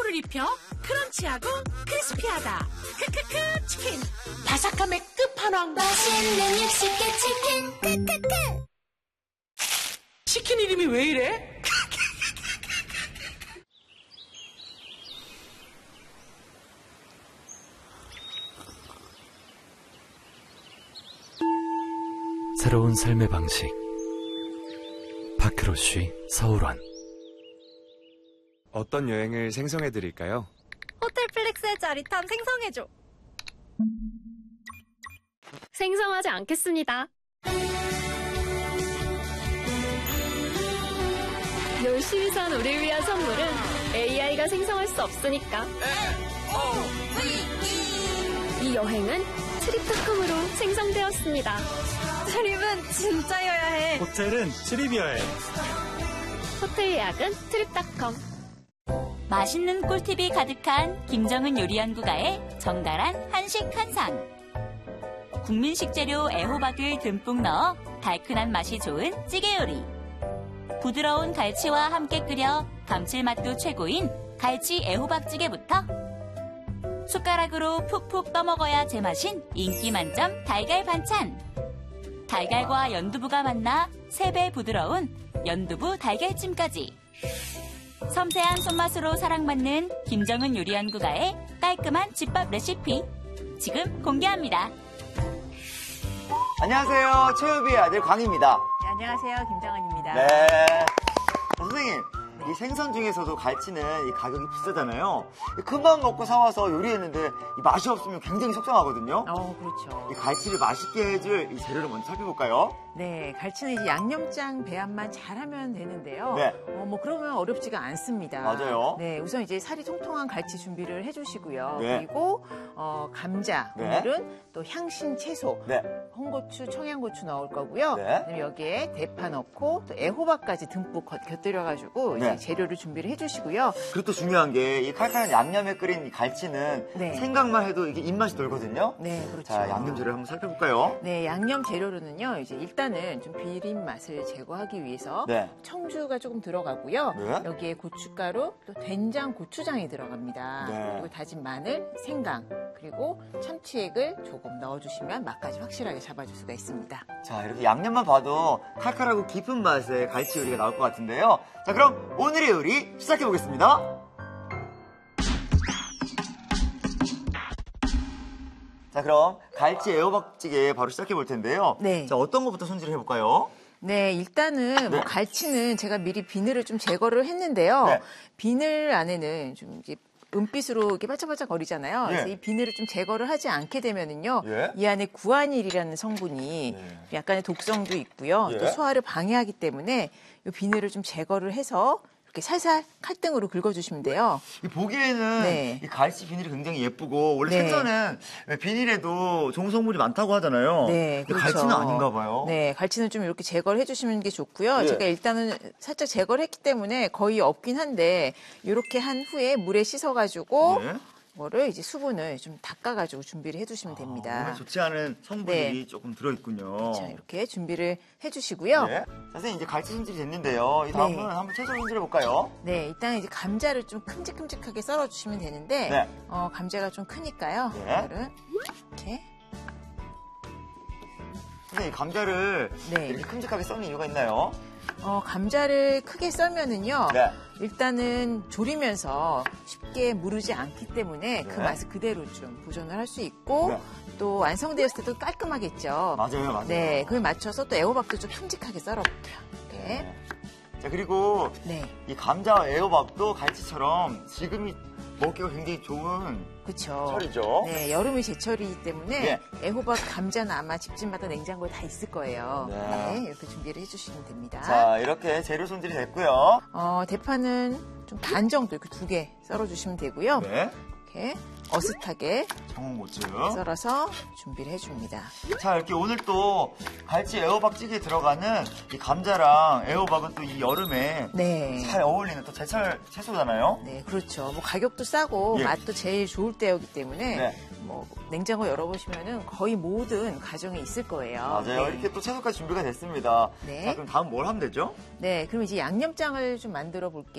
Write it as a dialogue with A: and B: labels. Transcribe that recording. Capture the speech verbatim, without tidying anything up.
A: 뽀로를 입혀 크런치하고 크리스피하다. 크크크 치킨. 바삭함의 끝판왕.
B: 맛있는 육식계 치킨. 크크크.
A: 치킨 이름이 왜 이래?
C: 새로운 삶의 방식. 파크로쉬 서울원.
D: 어떤 여행을 생성해드릴까요?
E: 호텔 플렉스의 짜릿함 생성해줘. 생성하지 않겠습니다. 열심히 산 우리를 위한 선물은 에이아이가 생성할 수 없으니까. 이 여행은 트립닷컴으로 생성되었습니다. 트립은 진짜여야 해.
F: 호텔은 트립이어야 해.
E: 호텔 예약은 트립닷컴.
G: 맛있는 꿀팁이 가득한 김정은 요리연구가의 정갈한 한식 한상. 국민 식재료 애호박을 듬뿍 넣어 달큰한 맛이 좋은 찌개 요리. 부드러운 갈치와 함께 끓여 감칠맛도 최고인 갈치 애호박찌개부터 숟가락으로 푹푹 떠먹어야 제맛인 인기 만점 달걀 반찬. 달걀과 연두부가 만나 세 배 부드러운 연두부 달걀찜까지. 섬세한 손맛으로 사랑받는 김정은 요리연구가의 깔끔한 집밥 레시피 지금 공개합니다.
H: 안녕하세요. 최유비의 아들 광입니다.
I: 네, 안녕하세요. 김정은입니다.
H: 네. 선생님, 이 생선 중에서도 갈치는 이 가격이 비싸잖아요. 금방 먹고 사와서 요리했는데 이 맛이 없으면 굉장히 속상하거든요.
I: 어, 그렇죠.
H: 이 갈치를 맛있게 해줄 이 재료를 먼저 살펴볼까요?
I: 네, 갈치는 이제 양념장 배합만 잘하면 되는데요.
H: 네.
I: 어, 뭐 그러면 어렵지가 않습니다.
H: 맞아요.
I: 네, 우선 이제 살이 통통한 갈치 준비를 해주시고요.
H: 네.
I: 그리고 어, 감자,
H: 네.
I: 오늘은 또 향신 채소,
H: 네.
I: 홍고추, 청양고추 넣을 거고요.
H: 네.
I: 그다음에 여기에 대파 넣고 또 애호박까지 듬뿍 겉- 곁들여가지고
H: 네.
I: 이제 재료를 준비를 해주시고요.
H: 그리고 또 중요한 게 이 칼칼한 양념에 끓인 이 갈치는
I: 네.
H: 생각만 해도 이게 입맛이 돌거든요.
I: 네, 그렇죠.
H: 자, 양념 재료 한번 살펴볼까요?
I: 네, 양념 재료로는요, 이제 일단은 좀 비린 맛을 제거하기 위해서
H: 네.
I: 청주가 조금 들어가고요.
H: 네.
I: 여기에 고춧가루, 또 된장, 고추장이 들어갑니다.
H: 네.
I: 그리고 다진 마늘, 생강, 그리고 참치액을 조금 넣어주시면 맛까지 확실하게 잡아줄 수가 있습니다.
H: 자, 이렇게 양념만 봐도 칼칼하고 깊은 맛의 갈치 요리가 나올 것 같은데요. 자, 그럼 오늘의 요리 시작해 보겠습니다. 자, 그럼 갈치 애호박찌개 바로 시작해 볼 텐데요.
I: 네.
H: 자, 어떤 것부터 손질을 해볼까요?
I: 네, 일단은 뭐
H: 네.
I: 갈치는 제가 미리 비늘을 좀 제거를 했는데요.
H: 네.
I: 비늘 안에는 좀 이제 은빛으로 이렇게 반짝반짝 거리잖아요. 그래서
H: 예.
I: 이 비늘을 좀 제거를 하지 않게 되면은요,
H: 예.
I: 이 안에 구안일이라는 성분이
H: 네.
I: 약간의 독성도 있고요.
H: 예.
I: 또 소화를 방해하기 때문에 이 비늘을 좀 제거를 해서 이렇게 살살 칼등으로 긁어주시면 돼요.
H: 이 보기에는
I: 네.
H: 이 갈치 비닐이 굉장히 예쁘고 원래
I: 네.
H: 생선은 비닐에도 종성물이 많다고 하잖아요.
I: 네,
H: 근데
I: 그렇죠.
H: 갈치는 아닌가 봐요.
I: 네, 갈치는 좀 이렇게 제거를 해주시는 게 좋고요.
H: 예.
I: 제가 일단은 살짝 제거를 했기 때문에 거의 없긴 한데 이렇게 한 후에 물에 씻어가지고
H: 네.
I: 이거를 이제 수분을 좀 닦아가지고 준비를 해주시면 됩니다.
H: 몸에 좋지 않은 성분들이
I: 네.
H: 조금 들어있군요.
I: 자, 이렇게 준비를 해주시고요.
H: 네. 선생님, 이제 갈치 손질이 됐는데요. 이 다음은
I: 네.
H: 한번 채소 손질해 볼까요?
I: 네, 일단 이제 감자를 좀 큼직큼직하게 썰어주시면 되는데,
H: 네.
I: 어, 감자가 좀 크니까요.
H: 네.
I: 이거를 이렇게.
H: 선생님, 감자를
I: 네.
H: 이렇게 큼직하게 썰는 이유가 있나요?
I: 어, 감자를 크게 썰면은요.
H: 네.
I: 일단은 조리면서 쉽게 무르지 않기 때문에 그
H: 네.
I: 맛을 그대로 좀 보존을 할 수 있고
H: 네.
I: 또 완성되었을 때도 깔끔하겠죠.
H: 맞아요, 맞아요.
I: 네, 그에 맞춰서 또 애호박도 좀 큼직하게 썰어볼게요. 이렇게.
H: 네. 자, 그리고
I: 네,
H: 이 감자와 애호박도 갈치처럼 지금이 먹기가 굉장히 좋은
I: 그렇죠.
H: 철이죠.
I: 네, 여름이 제철이기 때문에
H: 네.
I: 애호박, 감자는 아마 집집마다 냉장고에 다 있을 거예요.
H: 네.
I: 네, 이렇게 준비를 해주시면 됩니다.
H: 자, 이렇게 재료 손질이 됐고요.
I: 어, 대파는 좀 반 정도 이렇게 두 개 썰어주시면 되고요.
H: 네.
I: 이렇게 어슷하게
H: 청홍고추.
I: 썰어서 준비를 해줍니다.
H: 자, 이렇게 오늘 또 갈치 애호박찌개에 들어가는 이 감자랑 애호박은 또 이 여름에
I: 네.
H: 잘 어울리는 또 제철 채소잖아요.
I: 네, 그렇죠. 뭐 가격도 싸고
H: 예.
I: 맛도 제일 좋을 때이기 때문에
H: 네.
I: 뭐 냉장고 열어보시면은 거의 모든 가정에 있을 거예요.
H: 맞아요.
I: 네.
H: 이렇게 또 채소까지 준비가 됐습니다.
I: 네.
H: 자, 그럼 다음 뭘 하면 되죠?
I: 네, 그럼 이제 양념장을 좀 만들어 볼게요.